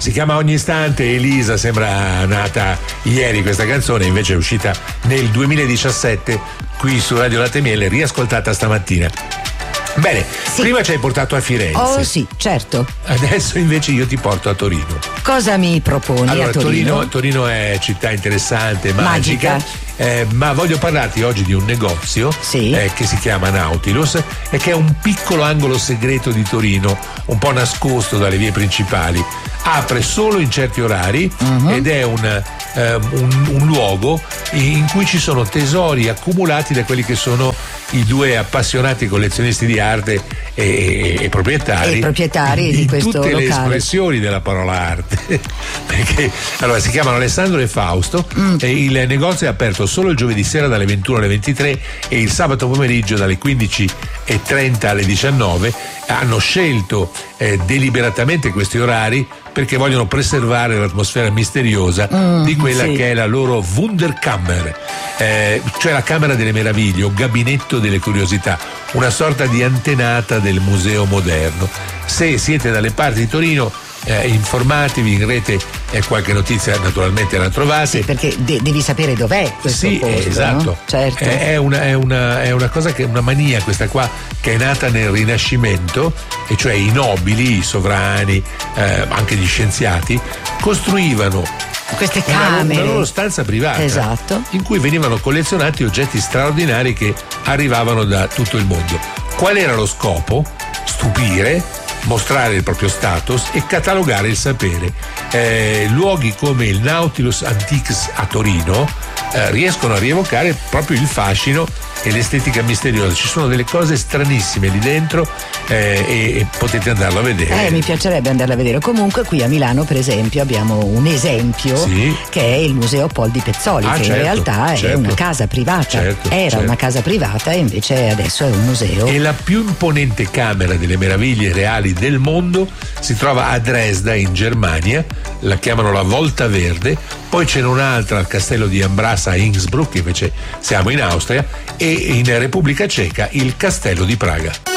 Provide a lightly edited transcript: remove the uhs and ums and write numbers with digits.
Si chiama Ogni istante. Elisa, sembra nata ieri questa canzone, invece è uscita nel 2017 qui su Radio Latte Miele, riascoltata stamattina. Bene, sì. Prima ci hai portato a Firenze. Oh sì, certo. Adesso invece io ti porto a Torino. Cosa mi proponi allora, a Torino? Torino è città interessante, magica. Ma voglio parlarti oggi di un negozio che si chiama Nautilus e che è un piccolo angolo segreto di Torino, un po' nascosto dalle vie principali. Apre solo in certi orari ed è un luogo in cui ci sono tesori accumulati da quelli che sono i due appassionati collezionisti di arte e proprietari. Di questo tutte locale. Le espressioni della parola arte. Perché allora si chiamano Alessandro e Fausto e il negozio è aperto solo il giovedì sera dalle 21 alle 23 e il sabato pomeriggio dalle 15:30 alle 19. Hanno scelto deliberatamente questi orari perché vogliono preservare l'atmosfera misteriosa di quella che è la loro Wunderkammer, cioè la Camera delle Meraviglie o Gabinetto delle Curiosità, una sorta di antenata del museo moderno. Se siete dalle parti di Torino, informatevi in rete, qualche notizia naturalmente la trovate. Sì, perché devi sapere dov'è questo posto. Esatto. No? Certo. È una cosa che una mania questa qua che è nata nel Rinascimento, e cioè i nobili, i sovrani, anche gli scienziati costruivano queste camere, una loro stanza privata, esatto, in cui venivano collezionati oggetti straordinari che arrivavano da tutto il mondo. Qual era lo scopo? Stupire, mostrare il proprio status e catalogare il sapere. Luoghi come il Nautilus Antiques a Torino riescono a rievocare proprio il fascino e l'estetica misteriosa. Ci sono delle cose stranissime lì dentro e potete andarlo a vedere. Mi piacerebbe andarlo a vedere. Comunque qui a Milano, per esempio, abbiamo un esempio che è il Museo Pol di Pezzoli, che in realtà è una casa privata. Era una casa privata e invece adesso è un museo. E la più imponente camera delle meraviglie reali del mondo si trova a Dresda, in Germania, la chiamano la Volta Verde. Poi c'è un'altra al castello di Ambrasa a Innsbruck, invece siamo in Austria, e in Repubblica Ceca il castello di Praga.